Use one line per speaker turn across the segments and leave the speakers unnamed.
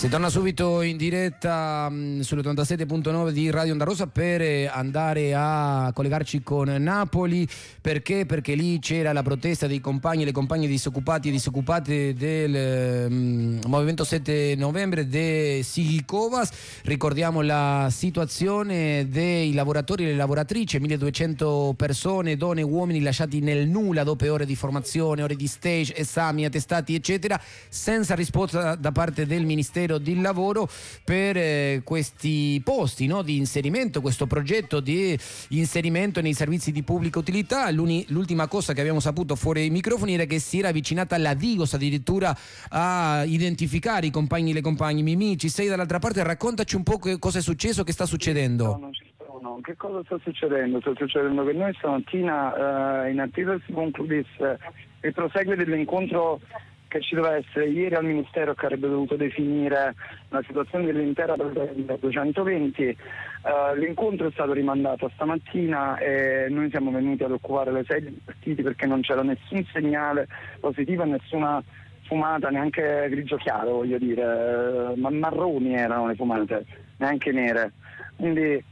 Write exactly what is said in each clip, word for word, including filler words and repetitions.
Si torna subito in diretta mh, sull'ottantasette virgola nove di Radio Onda Rossa per andare a collegarci con Napoli. Perché? Perché lì c'era la protesta dei compagni e le compagne disoccupati e disoccupate del mh, Movimento sette novembre de Sigikovas. Ricordiamo la situazione dei lavoratori e le lavoratrici, milleduecento persone, donne e uomini lasciati nel nulla dopo ore di formazione, ore di stage, esami, attestati eccetera, senza risposta da parte del Ministero del Lavoro per eh, questi posti, no, di inserimento, questo progetto di inserimento nei servizi di pubblica utilità. L'uni, l'ultima cosa che abbiamo saputo fuori i microfoni era che si era avvicinata la Digos addirittura a identificare i compagni e le compagne. Mimì, ci sei dall'altra parte, raccontaci un po' che cosa è successo, che sta succedendo.
No, non ci sono. Che cosa sta succedendo? Sta succedendo che noi stamattina, eh, in attesa che si concludesse il proseguo dell'incontro che ci doveva essere ieri al Ministero, che avrebbe dovuto definire la situazione dell'intera del duecentoventi, eh, l'incontro è stato rimandato a stamattina e noi siamo venuti ad occupare le sedi dei partiti perché non c'era nessun segnale positivo, nessuna fumata, neanche grigio chiaro, voglio dire, ma marroni erano le fumate, neanche nere. Quindi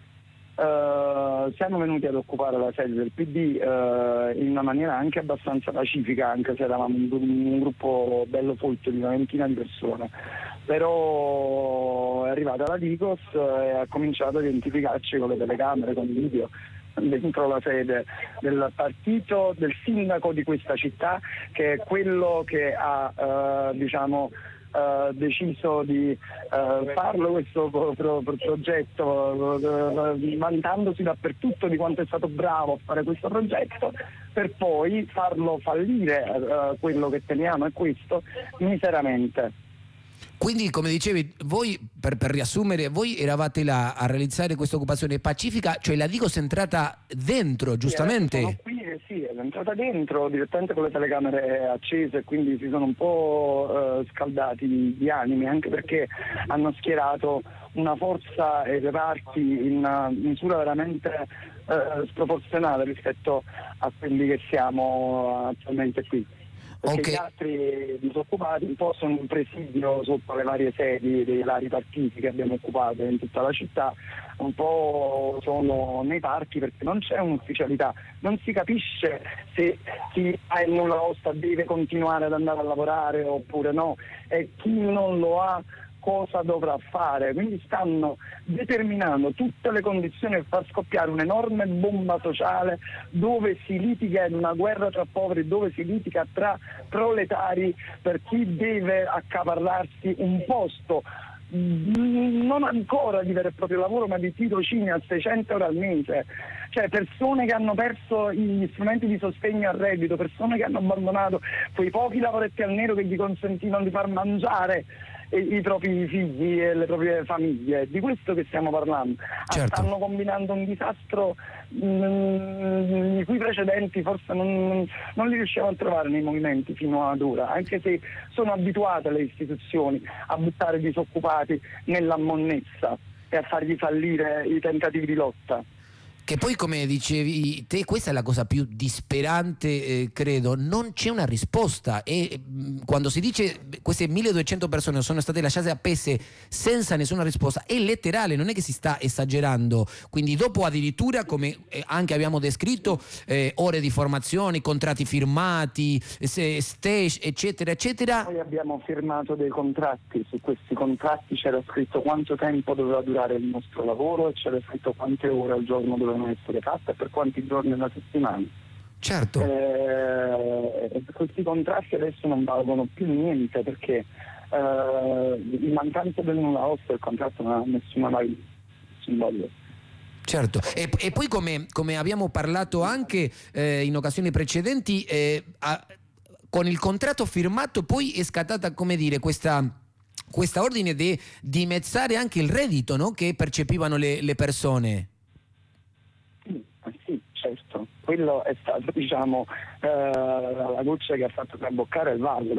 Uh, siamo venuti ad occupare la sede del P D uh, in una maniera anche abbastanza pacifica, anche se eravamo un, un gruppo bello folto di una ventina di persone, però è arrivata la Digos e ha cominciato a identificarci con le telecamere, con i video dentro la sede del partito del sindaco di questa città, che è quello che ha uh, diciamo Uh, deciso di uh, farlo questo pro- pro- progetto, uh, vantandosi dappertutto di quanto è stato bravo a fare questo progetto, per poi farlo fallire. Uh, quello che teniamo è questo, miseramente.
Quindi, come dicevi, voi, per, per riassumere, voi eravate là a realizzare questa occupazione pacifica, cioè la Digos è entrata dentro, giustamente?
Sì, sono qui, eh, sì, è entrata dentro direttamente con le telecamere accese, quindi si sono un po' eh, scaldati di, di animi, anche perché hanno schierato una forza e reparti in una misura veramente eh, sproporzionale rispetto a quelli che siamo attualmente qui. Perché okay. Gli altri disoccupati un po' sono un presidio sotto le varie sedi dei vari partiti che abbiamo occupato in tutta la città, un po' sono nei parchi perché non c'è un'ufficialità, non si capisce se chi ha il nulla osta deve continuare ad andare a lavorare oppure no, e chi non lo ha cosa dovrà fare, quindi stanno determinando tutte le condizioni per far scoppiare un'enorme bomba sociale dove si litiga in una guerra tra poveri, dove si litiga tra proletari per chi deve accaparrarsi un posto non ancora di vero e proprio lavoro, ma di tirocini a seicento euro al mese, cioè persone che hanno perso gli strumenti di sostegno al reddito, persone che hanno abbandonato quei pochi lavoretti al nero che gli consentivano di far mangiare i, i propri figli e le proprie famiglie. Di questo che stiamo parlando.
Certo.
Stanno combinando un disastro mh, i cui precedenti forse non, non li riusciamo a trovare nei movimenti fino ad ora, anche se sono abituate le istituzioni a buttare disoccupati nella monnezza e a fargli fallire i tentativi di lotta.
Che poi, come dicevi te, questa è la cosa più disperante, eh, credo, non c'è una risposta e mh, quando si dice queste milleduecento persone sono state lasciate appese senza nessuna risposta, è letterale, non è che si sta esagerando, quindi dopo addirittura, come eh, anche abbiamo descritto, eh, ore di formazione, contratti firmati, se, stage eccetera eccetera.
Noi abbiamo firmato dei contratti, su questi contratti c'era scritto quanto tempo doveva durare il nostro lavoro e c'era scritto quante ore al giorno dovevano essere fatte e per quanti giorni alla settimana.
Certo.
Eh, questi contratti adesso non valgono più niente perché eh, in mancanza del nulla osta il contratto non ha nessuna validità, nessun valore.
Certo, e, e poi come, come abbiamo parlato anche eh, in occasioni precedenti, eh, a, con il contratto firmato poi è scattata, come dire, questa, questa ordine di dimezzare anche il reddito, no? Che percepivano le, le persone.
Sì, sì, certo, quello è stato, diciamo, eh, la goccia che ha fatto traboccare il vaso.